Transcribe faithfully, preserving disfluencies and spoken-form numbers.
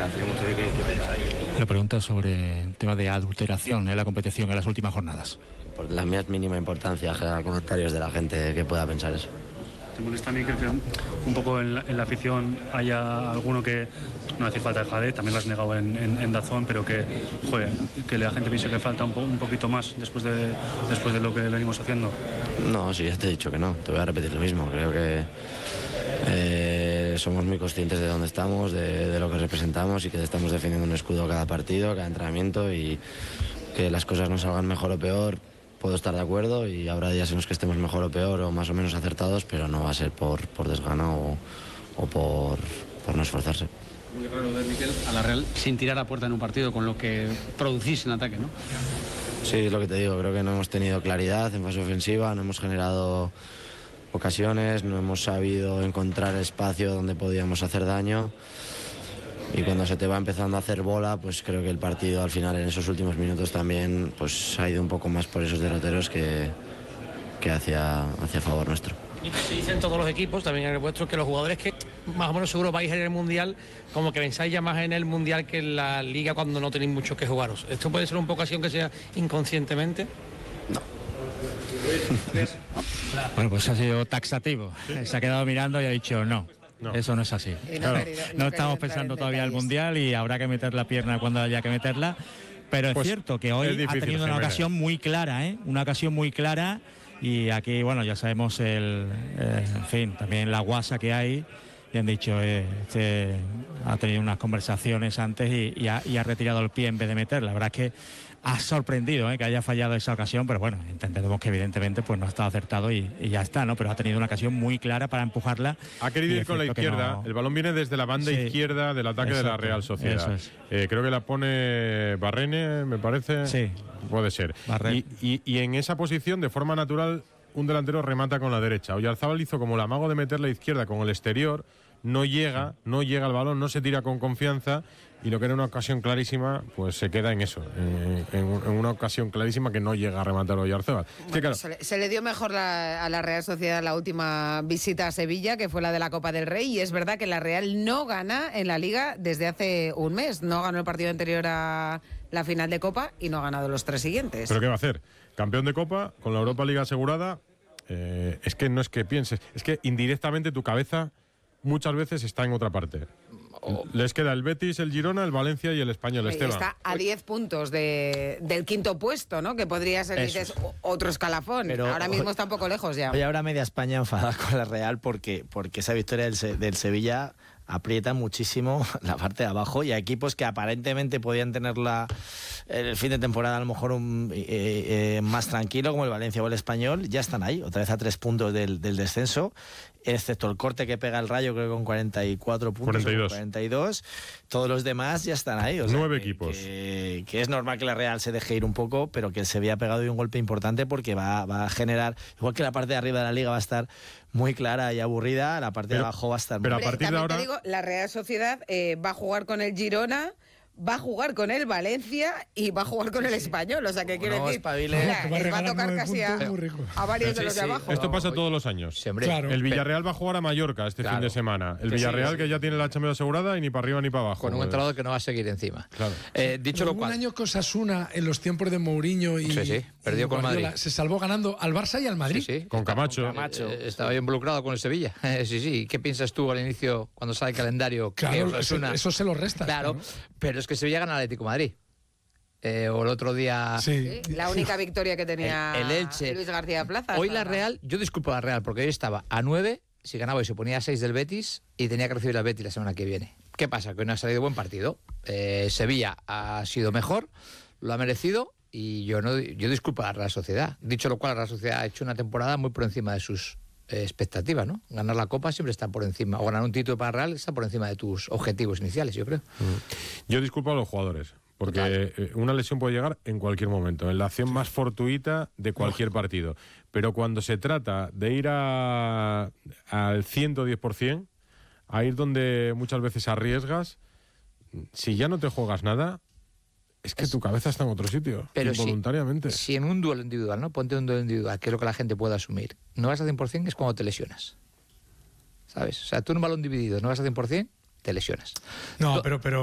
tiene mucho que, que pensar. La pregunta sobre el tema de adulteración en la competición en las últimas jornadas. Por la más mínima importancia generar comentarios de la gente que pueda pensar eso. ¿Te molesta a mí que un poco en la, en la afición haya alguno que, no hace falta el jade, también lo has negado en, en, en Dazón, pero que, joder, que la gente piense que falta un, po, un poquito más después de, después de lo que venimos haciendo? No, sí, ya te he dicho que no, te voy a repetir lo mismo. Creo que eh, somos muy conscientes de dónde estamos, de, de lo que representamos y que estamos defendiendo un escudo cada partido, cada entrenamiento, y que las cosas no salgan mejor o peor. Puedo estar de acuerdo y habrá días en los que estemos mejor o peor o más o menos acertados, pero no va a ser por, por desgana o, o por, por no esforzarse. Muy raro ver, Miquel, a la Real sin tirar a puerta en un partido con lo que producís en ataque, ¿no? Sí, es lo que te digo, creo que no hemos tenido claridad en fase ofensiva, no hemos generado ocasiones, no hemos sabido encontrar espacio donde podíamos hacer daño. Y cuando se te va empezando a hacer bola, pues creo que el partido al final en esos últimos minutos también pues ha ido un poco más por esos derroteros que, que hacia, hacia favor nuestro. Y se dice en todos los equipos, también en el vuestro, que los jugadores que más o menos seguro vais en el Mundial, como que pensáis ya más en el Mundial que en la Liga cuando no tenéis mucho que jugaros. ¿Esto puede ser un poco así, aunque sea inconscientemente? No. Bueno, pues ha sido taxativo. Se ha quedado mirando y ha dicho no. No. Eso no es así. No, claro, querido, no, no estamos pensando todavía en el Mundial y habrá que meter la pierna cuando haya que meterla. Pero es pues cierto que hoy difícil, ha tenido una ocasión muy clara, ¿eh? Una ocasión muy clara. Y aquí, bueno, ya sabemos el, eh, en fin, también la guasa que hay. Y han dicho, eh, este ha tenido unas conversaciones antes y, y, ha, y ha retirado el pie en vez de meterla. La verdad es que ha sorprendido eh, que haya fallado esa ocasión, pero bueno, entendemos que evidentemente pues no ha estado acertado y, y ya está, ¿no? Pero ha tenido una ocasión muy clara para empujarla. Ha querido ir con la izquierda, no... el balón viene desde la banda sí, izquierda del ataque exacto, de la Real Sociedad. Es. Eh, creo que la pone Barrene, me parece. Sí. Puede ser. Y, y, y en esa posición, de forma natural, un delantero remata con la derecha. Oyarzábal hizo como el amago de meter la izquierda con el exterior, no llega, no llega al balón, no se tira con confianza y lo que era una ocasión clarísima, pues se queda en eso, en, en, en una ocasión clarísima que no llega a rematar Oyarzábal. Bueno, que, claro, se, le, se le dio mejor la, a la Real Sociedad la última visita a Sevilla, que fue la de la Copa del Rey, y es verdad que la Real no gana en la Liga desde hace un mes. No ganó el partido anterior a la final de Copa y no ha ganado los tres siguientes. ¿Pero qué va a hacer? Campeón de Copa, con la Europa Liga asegurada. Eh, es que no es que pienses, es que indirectamente tu cabeza muchas veces está en otra parte. Oh. Les queda el Betis, el Girona, el Valencia y el Español, Esteban. Está a diez puntos de, del quinto puesto, ¿no? Que podría ser, dices, otro escalafón. Pero ahora mismo está un poco lejos ya. Hoy habrá media España enfadada con la Real porque, porque esa victoria del, del Sevilla aprieta muchísimo la parte de abajo, y a equipos que aparentemente podían tener la, el fin de temporada a lo mejor un, eh, eh, más tranquilo, como el Valencia o el Español, ya están ahí, otra vez a tres puntos del, del descenso, excepto el corte que pega el Rayo, creo que con cuarenta y cuatro puntos, cuarenta y dos. cuarenta y dos, todos los demás ya están ahí. O sea, Nueve que, equipos. Que, que es normal que la Real se deje ir un poco, pero que el Sevilla ha pegado hoy un golpe importante porque va, va a generar, igual que la parte de arriba de la Liga va a estar muy clara y aburrida, la parte pero, de abajo va a estar muy... Pero a partir de ahora... Te digo, la Real Sociedad eh, va a jugar con el Girona, va a jugar con el Valencia y va a jugar con el Español, o sea, que quiere no, decir, mira, les va a tocar casi a, a varios sí, de los sí, de abajo. Esto pasa todos los años. Sí, claro. El Villarreal va a jugar a Mallorca este claro. fin de semana. El que Villarreal sí, que ya tiene la Champions asegurada y ni para arriba ni para abajo. Con un entrenador que no va a seguir encima. Claro. Eh, dicho Pero lo cual. Un año que Osasuna en los tiempos de Mourinho y, sí, sí, perdió y con Guardiola, Madrid. Se salvó ganando al Barça y al Madrid. Sí, sí. Con Camacho. Con Camacho. Eh, estaba involucrado con el Sevilla. sí, sí. ¿Qué piensas tú al inicio cuando sale el calendario? Claro, eso, eso se lo resta. Claro, claro, pero es que Sevilla gana al Atlético de Madrid. Eh, o el otro día sí. Sí, la única victoria que tenía el, el Elche. Luis García Plaza. Hoy la Real, yo disculpo a la Real porque hoy estaba a nueve, si ganaba y se ponía a seis del Betis y tenía que recibir al Betis la semana que viene. ¿Qué pasa? Que no ha salido buen partido. Eh, Sevilla ha sido mejor, lo ha merecido y yo no yo disculpo a la Real Sociedad. Dicho lo cual, la Real Sociedad ha hecho una temporada muy por encima de sus eh, expectativas, ¿no? Ganar la Copa siempre está por encima, o ganar un título para la Real está por encima de tus objetivos iniciales, yo creo. Mm. Yo disculpo a los jugadores. Porque claro. una lesión puede llegar en cualquier momento, en la acción más fortuita de cualquier partido. Pero cuando se trata de ir a, al ciento diez por ciento, a ir donde muchas veces arriesgas, si ya no te juegas nada, es que es, tu cabeza está en otro sitio, pero involuntariamente. Si, si en un duelo individual, ¿no? Ponte un duelo individual, que es lo que la gente puede asumir, no vas al cien por ciento es cuando te lesionas. ¿Sabes? O sea, tú en un balón dividido no vas al cien por ciento, te lesionas. No, pero... pero...